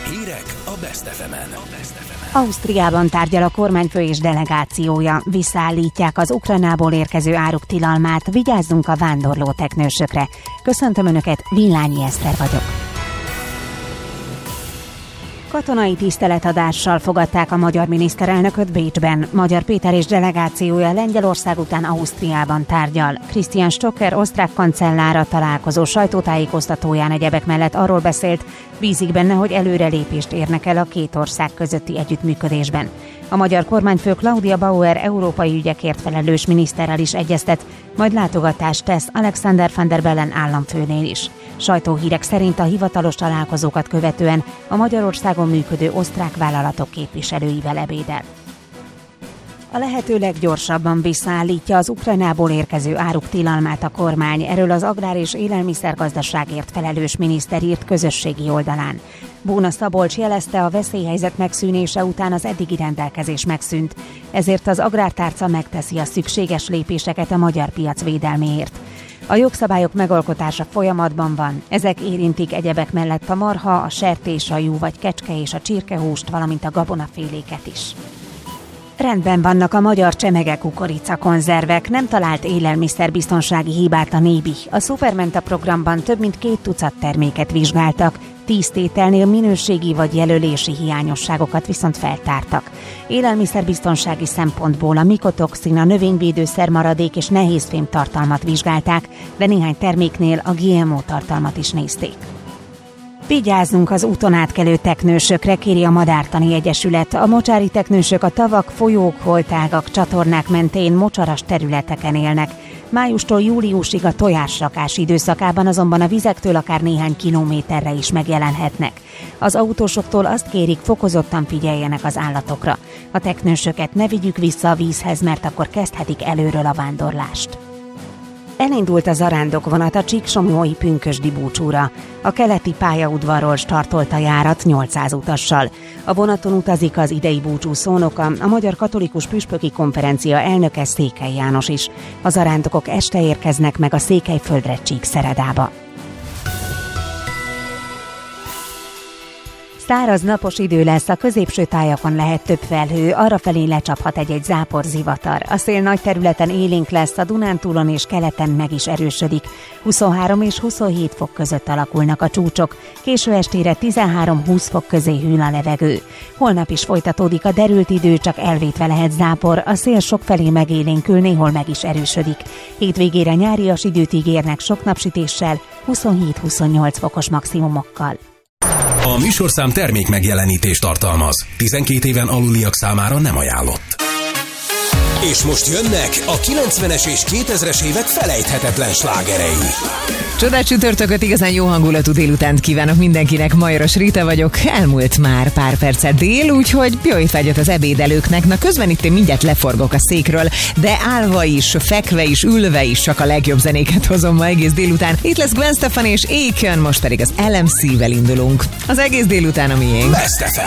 Hírek a Best FM-en. Ausztriában tárgyal a kormányfő és delegációja. Visszaállítják az Ukrajnából érkező áruk tilalmát. Vigyázzunk a vándorló teknősökre. Köszöntöm Önöket, Villányi Eszter vagyok. Katonai tiszteletadással fogadták a magyar miniszterelnököt Bécsben. Magyar Péter és delegációja Lengyelország után Ausztriában tárgyal. Christian Stocker osztrák kancellár a találkozó sajtótájékoztatóján egyebek mellett arról beszélt, bízik benne, hogy előrelépést érnek el a két ország közötti együttműködésben. A magyar kormányfő Claudia Bauer európai ügyekért felelős miniszterrel is egyeztet, majd látogatást tesz Alexander van der Bellen államfőnél is. Sajtóhírek szerint a hivatalos találkozókat követően a Magyarországon működő osztrák vállalatok képviselőivel ebédel. A lehető leggyorsabban visszaállítja az Ukrajnából érkező áruk tilalmát a kormány, erről az Agrár- és Élelmiszergazdaságért felelős miniszter írt közösségi oldalán. Bóna Szabolcs jelezte, a veszélyhelyzet megszűnése után az eddigi rendelkezés megszűnt, ezért az agrártárca megteszi a szükséges lépéseket a magyar piac védelméért. A jogszabályok megalkotása folyamatban van, ezek érintik egyebek mellett a marha, a sertés, a jú vagy kecske és a csirkehúst, valamint a gabonaféléket is. Rendben vannak a magyar csemege kukorica konzervek, nem talált élelmiszerbiztonsági hibát a NÉBI. A Supermenta programban több mint 2 tucat terméket vizsgáltak, 10 tételnél minőségi vagy jelölési hiányosságokat viszont feltártak. Élelmiszerbiztonsági szempontból a mikotoxin, a növényvédőszer maradék és nehézfém tartalmat vizsgálták, de néhány terméknél a GMO tartalmat is nézték. Vigyázzunk az úton átkelő teknősökre, kéri a Madártani Egyesület. A mocsári teknősök a tavak, folyók, holtágak, csatornák mentén mocsaras területeken élnek. Májustól júliusig a tojásrakás időszakában azonban a vizektől akár néhány kilométerre is megjelenhetnek. Az autósoktól azt kérik, fokozottan figyeljenek az állatokra. A teknősöket ne vigyük vissza a vízhez, mert akkor kezdhetik előről a vándorlást. Elindult a zarándokvonat a Csíksomlyói pünkösdi búcsúra. A keleti pályaudvarról startolt a járat 800 utassal. A vonaton utazik az idei búcsú szónoka, a Magyar Katolikus Püspöki Konferencia elnöke Székely János is. A zarándokok este érkeznek meg a Székelyföldre Csíkszeredába. Száraz, napos idő lesz, a középső tájakon lehet több felhő, arrafelé lecsaphat egy-egy zápor, zivatar. A szél nagy területen élénk lesz, a Dunántúlon és keleten meg is erősödik. 23 és 27 fok között alakulnak a csúcsok, késő estére 13-20 fok közé hűl a levegő. Holnap is folytatódik a derült idő, csak elvétve lehet zápor, a szél sokfelé megélénkül, néhol meg is erősödik. Hétvégére nyárias időt ígérnek sok napsütéssel, 27-28 fokos maximumokkal. A műsorszám termék megjelenítést tartalmaz. 12 éven aluliak számára nem ajánlott. És most jönnek a 90-es és 2000-es évek felejthetetlen slágerei. Csodás csütörtököt, igazán jó hangulatú délutánt kívánok mindenkinek. Majoros Rita vagyok. Elmúlt már pár percet dél, úgyhogy jó étvágyat az ebédelőknek. Na közben itt én mindjárt leforgok a székről, de állva is, fekve is, ülve is csak a legjobb zenéket hozom ma egész délután. Itt lesz Gwen Stefani és Aiken, most pedig az LMC-vel indulunk. Az egész délután a miénk. Best FM.